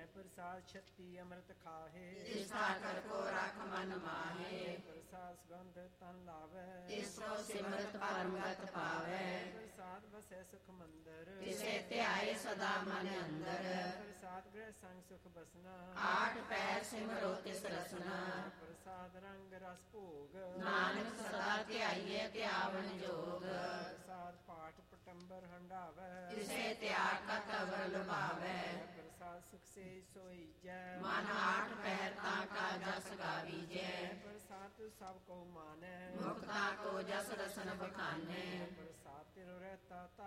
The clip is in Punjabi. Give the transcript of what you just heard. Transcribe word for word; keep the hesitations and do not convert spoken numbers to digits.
ਪ੍ਰਸਾਦ ਛੱਤੀ ਅੰਮ੍ਰਿਤ ਖਾਹੇ, ਤਿਸ ਠਾਕਰ ਕੋ ਰਖ ਮਨ ਮਾਹੇ। ਪ੍ਰਸਾਦ ਸੁਗੰਧ ਤਨ ਲਾਵੈ, ਤਿਸ ਕੋ ਸਿਮਰਤ ਪਰਮਗਤ ਪਾਵੈ। ਪ੍ਰਸਾਦ ਵਸੈ ਸੁਖ ਮੰਦਰ, ਤਿਸੈ ਧਿਆਏ ਸਦਾ ਮਨ ਅੰਦਰ। ਪ੍ਰਸਾਦ ਗ੍ਰਹਿ ਸੰਗ ਸੁਖ ਬਸਨਾ, ਆਠ ਪੈਰ ਸਿਮਰੋ ਤਿਸ ਰਸਨਾ। ਪ੍ਰਸਾਦ ਰੰਗ ਰਸ ਭੋਗ, ਨਾਨਕ ਸਦਾ ਧਿਆਈਏ ਧਿਆਵਨ ਜੋਗ। ਪ੍ਰਸਾਦ ਪਾਠ ਪਟੰਬਰ ਹੰਡਾਵੈ, ਤਿਸੈ ਤਿਆਗ ਕਤ ਅਵਰ ਲੁਭਾਵੈ। ਪ੍ਰਸਾਦ ਸੁਖ ਸੇ ਸੋਈ ਜੈ, ਮਨ ਆਠ ਪੈਰ ਤਾਂ ਕਾ ਜਸ ਗਾਵੀਜੈ। ਪ੍ਰਸਾਦ ਤੂੰ ਸਭ ਕੋ ਮਾਨੈ, ਮੁਕਤਾ ਕੋ ਜਸ ਰਸਨ ਬਖਾਨੈ। ਪ੍ਰਸਾਦ ਤਿਰੁ ਰਹਿਤਾ